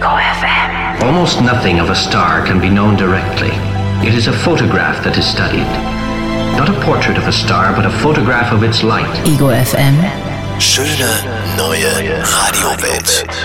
Ego FM. Almost nothing of a star can be known directly. It is a photograph that is studied. Not a portrait of a star, but a photograph of its light. Ego FM. Schöne neue Radiowelt.